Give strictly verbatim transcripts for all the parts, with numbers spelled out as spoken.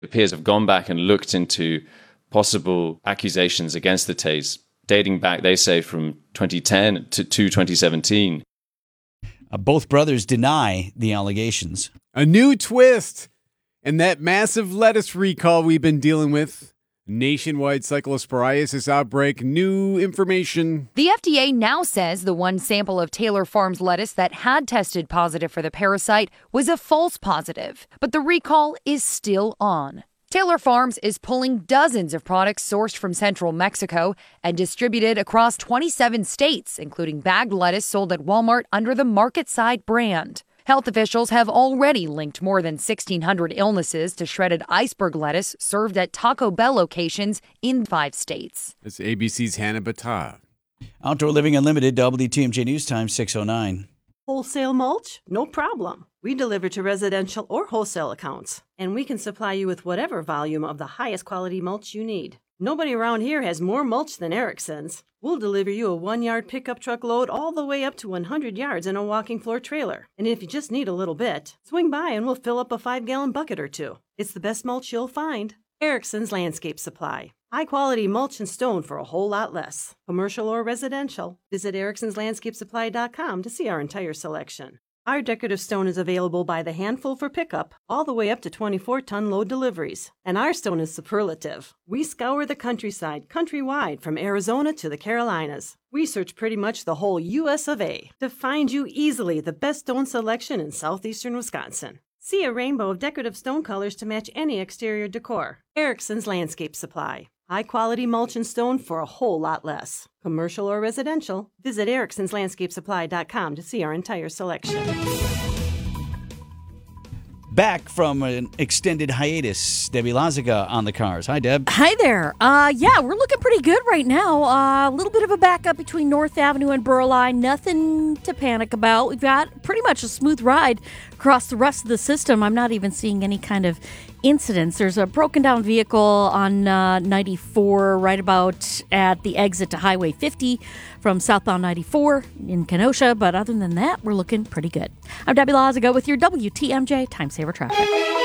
The peers have gone back and looked into possible accusations against the Tays, dating back, they say, from twenty ten to, to twenty seventeen. Uh, both brothers deny the allegations. A new twist in that massive lettuce recall we've been dealing with. Nationwide cyclosporiasis outbreak. New information. The F D A now says the one sample of Taylor Farms lettuce that had tested positive for the parasite was a false positive, but the recall is still on. Taylor Farms is pulling dozens of products sourced from central Mexico and distributed across twenty-seven states, including bagged lettuce sold at Walmart under the Market Side brand. Health officials have already linked more than sixteen hundred illnesses to shredded iceberg lettuce served at Taco Bell locations in five states. It's A B C's Hannah Battah. Outdoor Living Unlimited, W T M J News Time, six oh nine. Wholesale mulch? No problem. We deliver to residential or wholesale accounts, and we can supply you with whatever volume of the highest quality mulch you need. Nobody around here has more mulch than Erickson's. We'll deliver you a one-yard pickup truck load all the way up to one hundred yards in a walking floor trailer. And if you just need a little bit, swing by and we'll fill up a five-gallon bucket or two. It's the best mulch you'll find. Erickson's Landscape Supply. High-quality mulch and stone for a whole lot less. Commercial or residential. Visit ericksons landscape supply dot com to see our entire selection. Our decorative stone is available by the handful for pickup, all the way up to twenty-four ton load deliveries. And our stone is superlative. We scour the countryside, countrywide, from Arizona to the Carolinas. We search pretty much the whole U S of A to find you easily the best stone selection in southeastern Wisconsin. See a rainbow of decorative stone colors to match any exterior decor. Erickson's Landscape Supply. High-quality mulch and stone for a whole lot less. Commercial or residential, visit ericksons landscape supply dot com to see our entire selection. Back from an extended hiatus, Debbie Lazaga on the cars. Hi, Deb. Hi there. Uh, yeah, we're looking pretty good right now. Uh, a little bit of a backup between North Avenue and Burleigh. Nothing to panic about. We've got pretty much a smooth ride across the rest of the system. I'm not even seeing any kind of incidents. There's a broken down vehicle on uh, ninety-four right about at the exit to Highway fifty from southbound ninety-four in Kenosha. But other than that, we're looking pretty good. I'm Debbie Lazaga with your W T M J Time Saver Traffic.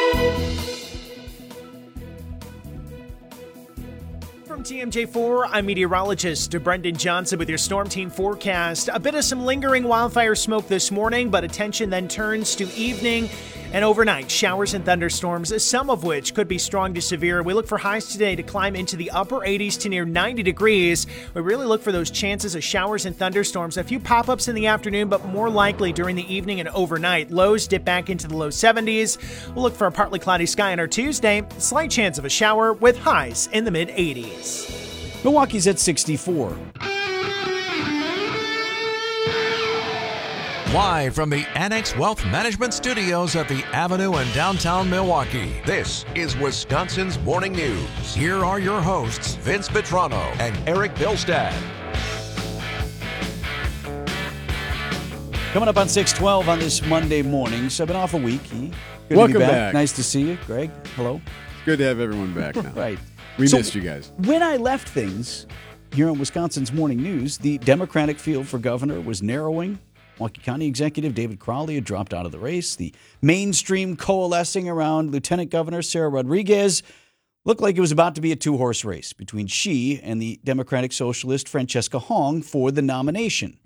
From T M J four, I'm meteorologist Brendan Johnson with your Storm Team forecast. A bit of some lingering wildfire smoke this morning, but attention then turns to evening and overnight showers and thunderstorms, some of which could be strong to severe. We look for highs today to climb into the upper eighties to near ninety degrees. We really look for those chances of showers and thunderstorms. A few pop-ups in the afternoon, but more likely during the evening and overnight. Lows dip back into the low seventies. We'll look for a partly cloudy sky on our Tuesday. Slight chance of a shower with highs in the mid-eighties. Milwaukee's at sixty-four. Live from the Annex Wealth Management Studios at the Avenue in downtown Milwaukee, this is Wisconsin's Morning News. Here are your hosts, Vince Petrano and Eric Bilstad. Coming up on six twelve on this Monday morning. So I've been off a week. Good Welcome to be back. back. Nice to see you. Greg, hello. Good to have everyone back now. Right. We So missed you guys. When I left things here on Wisconsin's Morning News, the Democratic field for governor was narrowing. Milwaukee County Executive David Crowley had dropped out of the race. The mainstream coalescing around Lieutenant Governor Sarah Rodriguez looked like it was about to be a two-horse race between she and the Democratic Socialist Francesca Hong for the nomination.